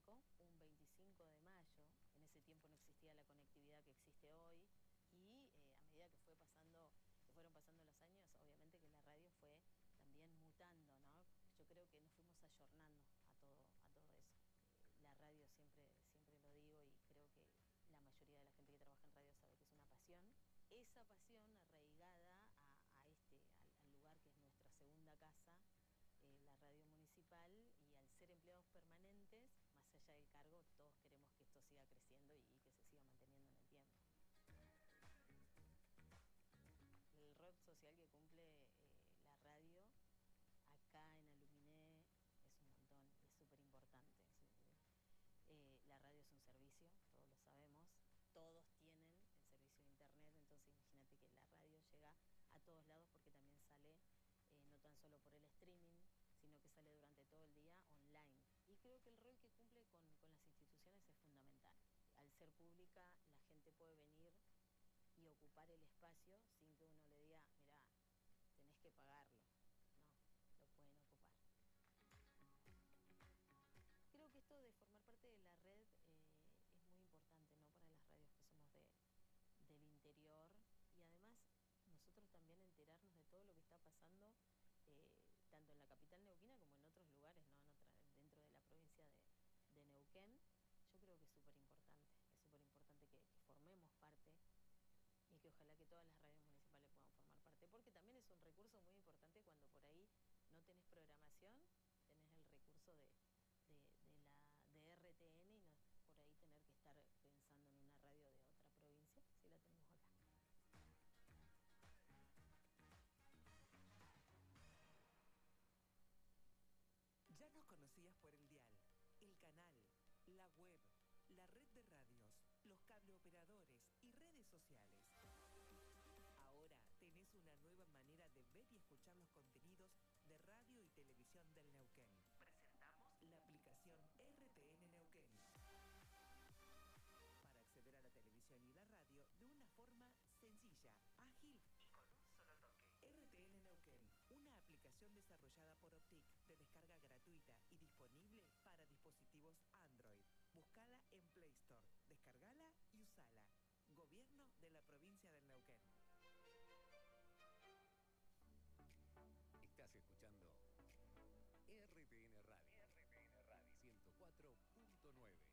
arrancó un 25 de mayo, en ese tiempo no existía la conectividad que existe hoy, y a medida que fueron pasando los años, obviamente que la radio fue también mutando, ¿no? Yo creo que nos fuimos ayornando a todo eso. La radio siempre lo digo, y creo que la mayoría de la gente que trabaja en radio sabe que es una pasión. Esa pasión arraigada al lugar que es nuestra segunda casa, la radio municipal, y al ser empleados permanentes, más allá del cargo, todos queremos que esto siga creciendo y que se siga manteniendo en el tiempo. El rol social que cumple la radio acá en Aluminé es un montón, es súper importante. La radio es un servicio, todos lo sabemos, todos tienen el servicio de internet, entonces imagínate que la radio llega a todos lados, porque también sale no tan solo por el streaming, sino que sale durante todo el día online. Y creo que el rol que cumple con las instituciones es fundamental. Al ser pública, la gente puede venir y ocupar el espacio sin que uno le diga, mirá, tenés que pagarlo. No, lo pueden ocupar. Creo que esto de formar parte de la red es muy importante, ¿no? Para las radios que somos del interior, y además nosotros también enterarnos de todo lo que está pasando, tanto en la capital neuquina como en otros lugares, ¿no? Dentro de la provincia de Neuquén. Yo creo que es súper importante que formemos parte, y que ojalá que todas las radios municipales puedan formar parte, porque también es un recurso muy importante cuando por ahí no tenés programación, tenés el recurso de RTN, y no por ahí tener que estar pensando en una radio de otra provincia, si la tenemos acá. Ya nos conocías por el dial, el canal, la web, la red de radios, los cableoperadores y redes sociales. Ahora tenés una nueva manera de ver y escuchar los contenidos de radio y televisión del Neuquén. Presentamos la aplicación RTN Neuquén, para acceder a la televisión y la radio de una forma sencilla, ágil y con un solo toque. RTN Neuquén, una aplicación desarrollada por Optic, de descarga gratuita y disponible para dispositivos Android. Búscala en Play Store, descargala y usala. Gobierno de la provincia del Neuquén. Estás escuchando RTN Radio. RTN Radio 104.9.